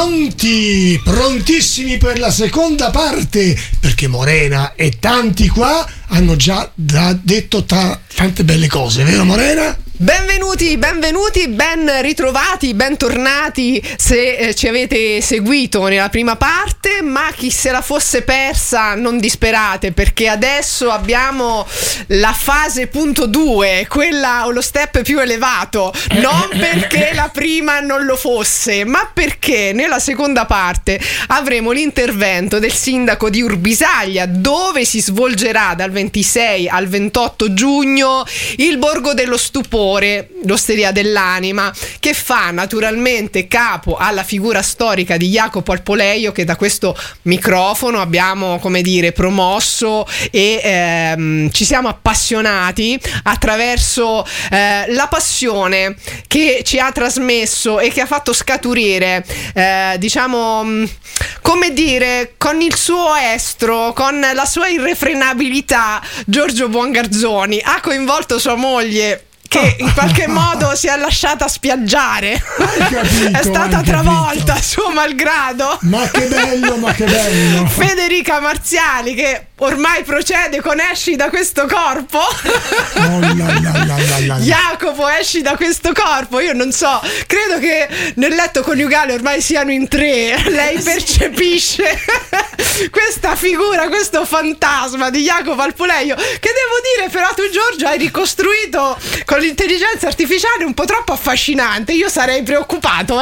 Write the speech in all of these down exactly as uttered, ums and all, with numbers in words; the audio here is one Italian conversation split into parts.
Pronti, prontissimi per la seconda parte, perché Morena e tanti qua hanno già da detto ta- tante belle cose, vero Morena? Benvenuti, benvenuti, ben ritrovati, bentornati se eh, ci avete seguito nella prima parte, ma chi se la fosse persa non disperate, perché adesso abbiamo la fase punto due, quella o lo step più elevato, non perché la prima non lo fosse, ma perché nella seconda parte avremo l'intervento del sindaco di Urbisaglia, dove si svolgerà dal ventisei al ventotto giugno il Borgo dello Stupore, l'Osteria dell'Anima, che fa naturalmente capo alla figura storica di Jacopo Alpoleio, che da questo microfono abbiamo, come dire, promosso e ehm, ci siamo appassionati attraverso eh, la passione che ci ha trasmesso e che ha fatto scaturire, eh, diciamo, come dire, con il suo estro, con la sua irrefrenabilità, Giorgio Buongarzoni. Ha coinvolto sua moglie, che in qualche modo si è lasciata spiaggiare, capito, è stata travolta a suo malgrado. Ma che bello, ma che bello. Federica Marziali, che ormai procede con esci da questo corpo. Oh, la, la, la, la, la. Jacopo, esci da questo corpo. Io non so, credo che nel letto coniugale ormai siano in tre. Lei percepisce questa figura, questo fantasma di Jacopo Alpoleio, che devo dire però tu, Giorgio, hai ricostruito con l'intelligenza artificiale un po' troppo affascinante. Io sarei preoccupato,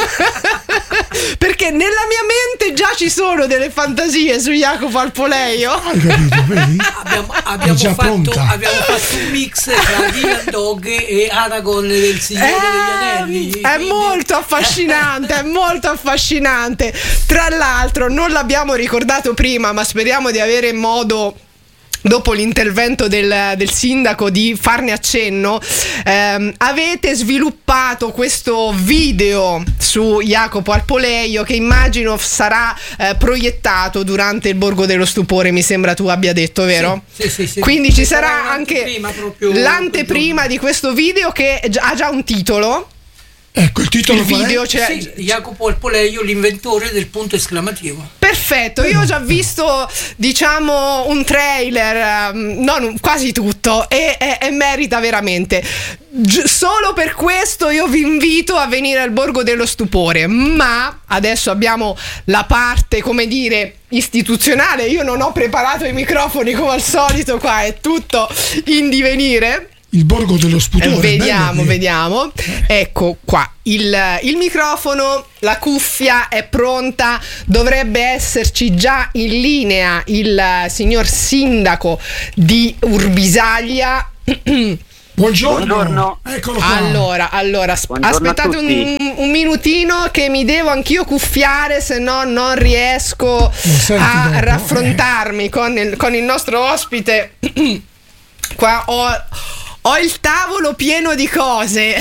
eh? Perché nella mia mente già ci sono delle fantasie su Jacopo Alpoleio. Hai capito, vedi? Abbiamo, abbiamo, già fatto, abbiamo fatto un mix tra Dylan Dog e Aragorn del Signore Eh, degli Anelli. È Quindi- molto affascinante, è molto affascinante. Tra l'altro, non l'abbiamo ricordato prima, ma speriamo di avere modo, dopo l'intervento del, del sindaco, di farne accenno. Ehm, avete sviluppato questo video su Jacopo Alpoleio, che immagino sarà eh, proiettato durante il Borgo dello Stupore, mi sembra tu abbia detto, vero? Sì, sì, sì. Quindi ci sarà anche l'anteprima proprio l'anteprima di questo video, che ha già un titolo. Ecco il titolo. Il qual è? video c'è. Sì, Jacopo Alpoleio, l'inventore del punto esclamativo. Perfetto, io ho già visto, diciamo, un trailer, um, non quasi tutto, e, e, e merita veramente. Gi- solo per questo io vi invito a venire al Borgo dello Stupore, ma adesso abbiamo la parte, come dire, istituzionale. Io non ho preparato i microfoni come al solito, qua è tutto in divenire. Il Borgo dello Stupore. Eh, vediamo, bello che- vediamo. Ecco qua il, il microfono, la cuffia è pronta. Dovrebbe esserci già in linea il eh, signor sindaco di Urbisaglia. Buongiorno. Buongiorno. Eccolo qua. Allora, allora sp- Buongiorno a aspettate tutti. un, un minutino che mi devo anch'io cuffiare, se no non riesco senti a dopo, raffrontarmi con il, con il nostro ospite. Qua ho Ho il tavolo pieno di cose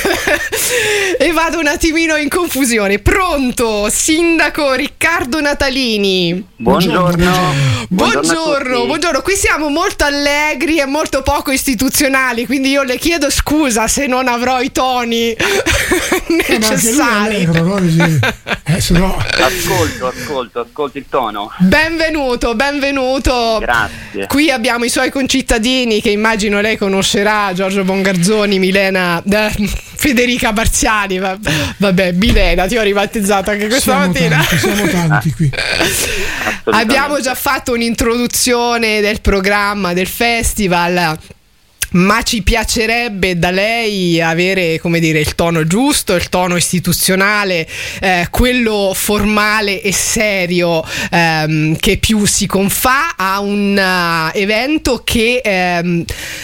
e vado un attimino in confusione. Pronto, sindaco Riccardo Natalini. Buongiorno. Buongiorno, a tutti. buongiorno. Qui siamo molto allegri e molto poco istituzionali, quindi io le chiedo scusa se non avrò i toni Eh, ma anche lui è necessari. allegro, no? Sì. Eh, se no... Ascolto, ascolto, ascolto il tono. Benvenuto, benvenuto. Grazie. Qui abbiamo i suoi concittadini che immagino lei conoscerà, Giorgio Buongarzoni, Milena, eh, Federica Marziali, va- vabbè, Milena, ti ho ribattezzato anche questa siamo mattina. tanti, siamo tanti qui. Assolutamente. Abbiamo già fatto un'introduzione del programma, del festival, ma ci piacerebbe da lei avere, come dire, il tono giusto, il tono istituzionale, eh, quello formale e serio, ehm, che più si confà a un uh, evento che ehm,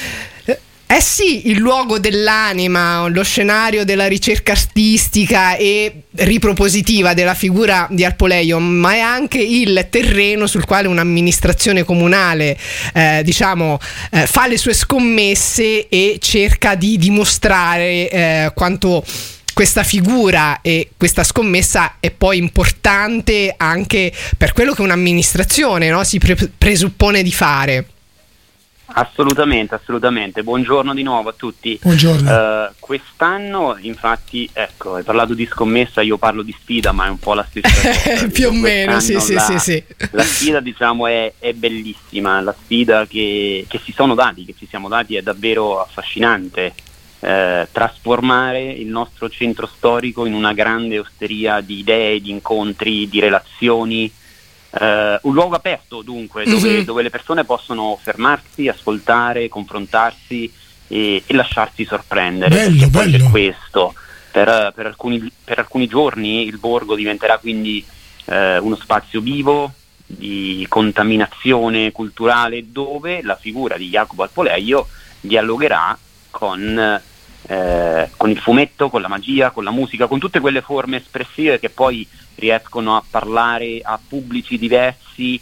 è sì il luogo dell'anima, lo scenario della ricerca artistica e ripropositiva della figura di Alpoleio, ma è anche il terreno sul quale un'amministrazione comunale eh, diciamo eh, fa le sue scommesse e cerca di dimostrare eh, quanto questa figura e questa scommessa è poi importante anche per quello che un'amministrazione, no, si pre- presuppone di fare. Assolutamente, assolutamente. Buongiorno di nuovo a tutti. Buongiorno. Uh, quest'anno, infatti, ecco, hai parlato di scommessa, io parlo di sfida, ma è un po' la stessa cosa. Più o meno, sì, sì, la, sì, sì. La sfida, diciamo, è, è bellissima. La sfida che, che si sono dati, che ci siamo dati, è davvero affascinante. Eh, trasformare il nostro centro storico in una grande osteria di idee, di incontri, di relazioni. Uh, un luogo aperto dunque, dove, mm-hmm. dove le persone possono fermarsi, ascoltare, confrontarsi e, e lasciarsi sorprendere. Bello, bello. C'è questo. Per, per, alcuni, per alcuni giorni il borgo diventerà quindi uh, uno spazio vivo di contaminazione culturale, dove la figura di Jacopo Alpoleio dialogherà con, uh, con il fumetto, con la magia, con la musica, con tutte quelle forme espressive che poi riescono a parlare a pubblici diversi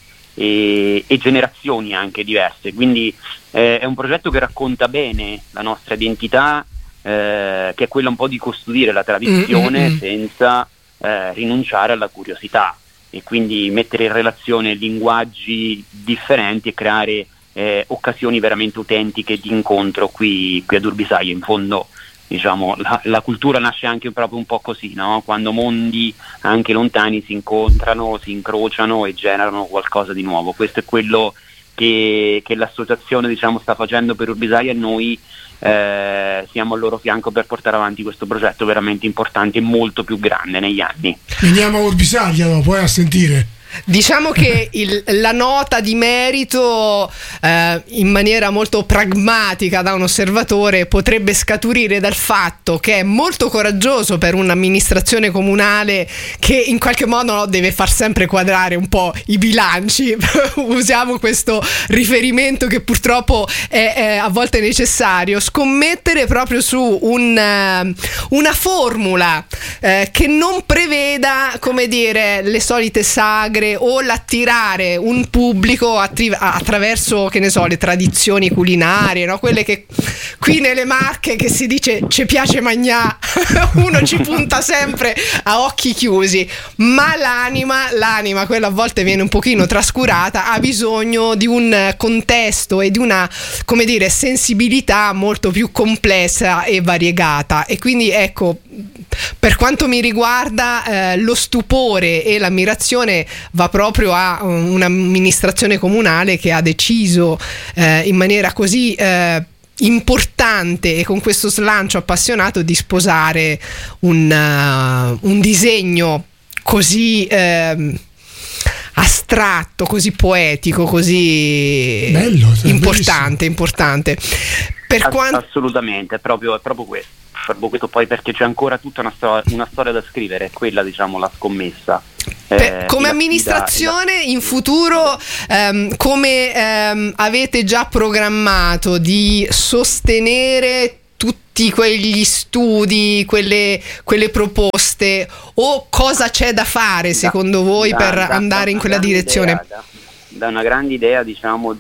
e, e generazioni anche diverse. Quindi eh, è un progetto che racconta bene la nostra identità, eh, che è quella un po' di custodire la tradizione mm-hmm. senza eh, rinunciare alla curiosità, e quindi mettere in relazione linguaggi differenti e creare eh, occasioni veramente autentiche di incontro qui, qui ad Urbisaglia. In fondo, diciamo, la, la cultura nasce anche proprio un po' così, no? Quando mondi anche lontani si incontrano, si incrociano e generano qualcosa di nuovo. Questo è quello che, che l'associazione, diciamo, sta facendo per Urbisaglia, e noi eh, siamo al loro fianco per portare avanti questo progetto veramente importante e molto più grande negli anni. Veniamo a Urbisaglia, no? Poi a sentire. Diciamo che il, la nota di merito eh, in maniera molto pragmatica da un osservatore potrebbe scaturire dal fatto che è molto coraggioso per un'amministrazione comunale che in qualche modo no, deve far sempre quadrare un po' i bilanci. Usiamo questo riferimento che purtroppo è, è a volte necessario, scommettere proprio su un, uh, una formula eh, che non preveda, come dire, le solite sagre o l'attirare un pubblico attri- attraverso, che ne so, le tradizioni culinarie, no? Quelle che qui nelle Marche, che si dice ci piace magnà, uno ci punta sempre a occhi chiusi, ma l'anima, l'anima, quella a volte viene un pochino trascurata, ha bisogno di un contesto e di una, come dire, sensibilità molto più complessa e variegata. E quindi ecco, per quanto mi riguarda eh, lo stupore e l'ammirazione va proprio a un'amministrazione comunale che ha deciso eh, in maniera così eh, importante e con questo slancio appassionato di sposare un, uh, un disegno così eh, astratto, così poetico, così bello, importante, importante. Per Ass- quanto... Assolutamente, è proprio, è proprio questo. Proprio questo poi, perché c'è ancora tutta una, sto- una storia da scrivere, è quella, diciamo, la scommessa. Per, eh, come la amministrazione sfida, in futuro ehm, come ehm, avete già programmato di sostenere tutti quegli studi, quelle, quelle proposte, o cosa c'è da fare secondo da, voi da, per da, andare da in quella direzione? Idea, da, da una grande idea, diciamo,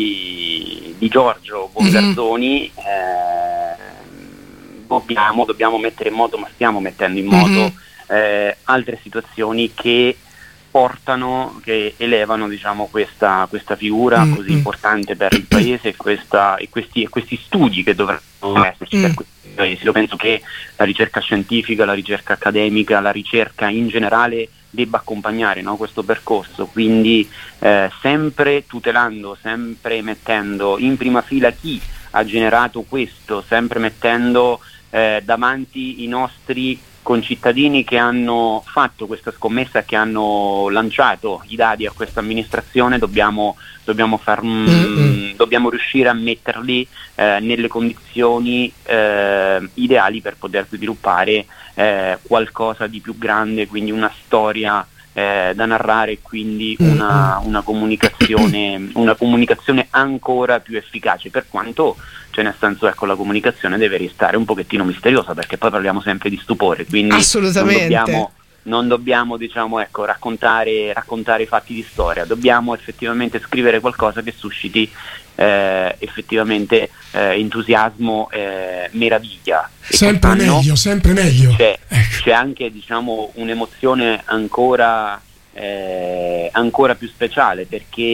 di, di Giorgio Bongarzoni, mm-hmm. eh, Dobbiamo, dobbiamo mettere in moto, ma stiamo mettendo in moto mm-hmm. eh, altre situazioni che portano, che elevano, diciamo, questa, questa figura mm-hmm. così importante per il paese, e, questa, e, questi, e questi studi che dovranno esserci mm-hmm. per questo paese. Io penso che la ricerca scientifica, la ricerca accademica, la ricerca in generale debba accompagnare, no, questo percorso, quindi eh, sempre tutelando, sempre mettendo in prima fila chi ha generato questo, sempre mettendo Eh, davanti i nostri concittadini che hanno fatto questa scommessa, che hanno lanciato i dadi a questa amministrazione. Dobbiamo, dobbiamo, far, mm, dobbiamo riuscire a metterli eh, nelle condizioni eh, ideali per poter sviluppare eh, qualcosa di più grande, quindi una storia eh, da narrare, quindi una, una comunicazione una comunicazione ancora più efficace, per quanto, cioè, nel senso, ecco, la comunicazione deve restare un pochettino misteriosa, perché poi parliamo sempre di stupore, quindi assolutamente non dobbiamo, non dobbiamo diciamo, ecco, raccontare, raccontare i fatti di storia, dobbiamo effettivamente scrivere qualcosa che susciti eh, effettivamente eh, entusiasmo, eh, meraviglia. E sempre meglio, sempre meglio. C'è, ecco. c'è anche, diciamo, un'emozione ancora, eh, ancora più speciale, perché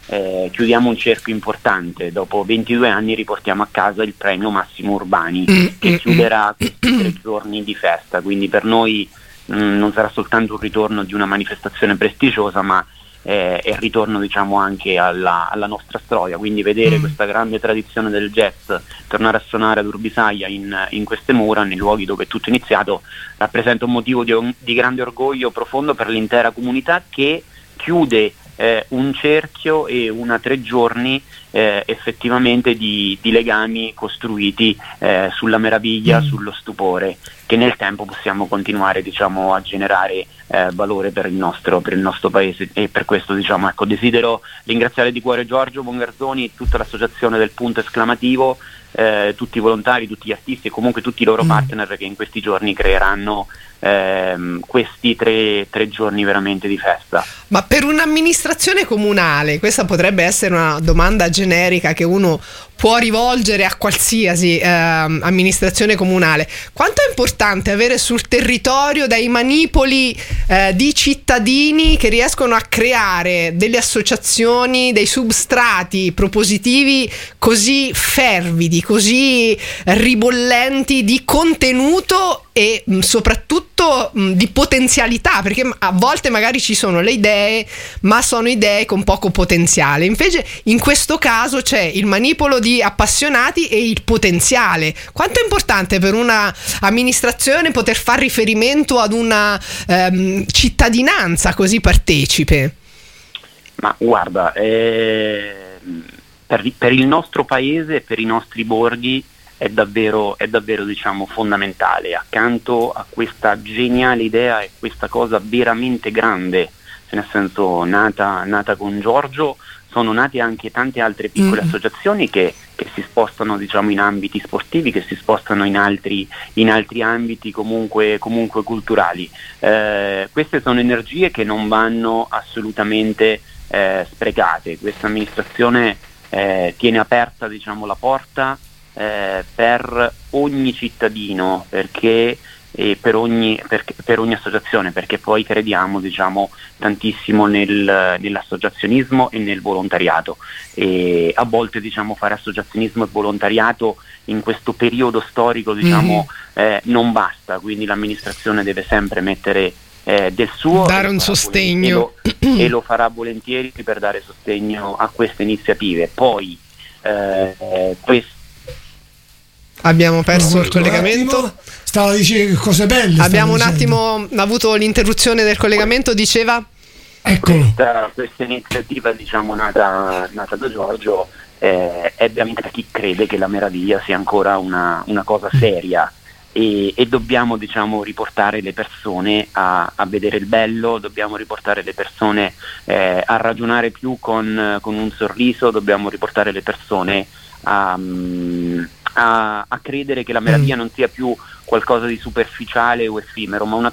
eh, chiudiamo un cerchio importante. Dopo ventidue anni riportiamo a casa il premio Massimo Urbani, che chiuderà questi tre giorni di festa, quindi per noi mh, non sarà soltanto un ritorno di una manifestazione prestigiosa, ma eh, è il ritorno, diciamo, anche alla, alla nostra storia, quindi vedere mm. questa grande tradizione del jazz tornare a suonare ad Urbisaglia in, in queste mura, nei luoghi dove è tutto iniziato, rappresenta un motivo di, di grande orgoglio profondo per l'intera comunità, che chiude eh, un cerchio e una tre giorni eh, effettivamente di, di legami costruiti eh, sulla meraviglia, mm. sullo stupore, che nel tempo possiamo continuare, diciamo, a generare eh, valore per il nostro per il nostro paese. E per questo, diciamo, ecco, desidero ringraziare di cuore Giorgio Bongarzoni, tutta l'associazione del Punto Esclamativo, eh, tutti i volontari, tutti gli artisti e comunque tutti i loro mm. partner che in questi giorni creeranno ehm, questi tre, tre giorni veramente di festa. Ma per un'amministrazione comunale, questa potrebbe essere una domanda generica che uno può rivolgere a qualsiasi eh, amministrazione comunale, quanto è importante avere sul territorio dei manipoli eh, di cittadini che riescono a creare delle associazioni, dei substrati propositivi così fervidi, così ribollenti di contenuto e mh, soprattutto mh, di potenzialità, perché a volte magari ci sono le idee, ma sono idee con poco potenziale. Invece in questo caso c'è il manipolo di appassionati e il potenziale. Quanto è importante per una amministrazione poter fare riferimento ad una ehm, cittadinanza così partecipe? Ma guarda, eh, per, per il nostro paese e per i nostri borghi è davvero, è davvero diciamo fondamentale. Accanto a questa geniale idea e questa cosa veramente grande, cioè nel senso nata, nata con Giorgio, sono nate anche tante altre piccole mm. associazioni che, che si spostano, diciamo, in ambiti sportivi, che si spostano in altri, in altri ambiti comunque, comunque culturali. Eh, queste sono energie che non vanno assolutamente eh, sprecate. Questa amministrazione eh, tiene aperta, diciamo, la porta Eh, per ogni cittadino, perché e per ogni, per, per ogni associazione, perché poi crediamo, diciamo, tantissimo nel, nell'associazionismo e nel volontariato, e a volte, diciamo, fare associazionismo e volontariato in questo periodo storico, diciamo, mm. eh, non basta, quindi l'amministrazione deve sempre mettere eh, del suo, dare un sostegno e lo, e lo farà volentieri per dare sostegno a queste iniziative. Poi eh, questo abbiamo perso il collegamento. Stava dicendo cose belle. Abbiamo un attimo avuto l'interruzione del collegamento, diceva. Eccolo. Questa, questa iniziativa, diciamo, nata, nata da Giorgio eh, è veramente per chi crede che la meraviglia sia ancora una, una cosa seria, e, e dobbiamo, diciamo, riportare le persone a, a vedere il bello, dobbiamo riportare le persone eh, a ragionare più con, con un sorriso, dobbiamo riportare le persone a... Um, A, a credere che la meraviglia mm. non sia più qualcosa di superficiale o effimero, ma una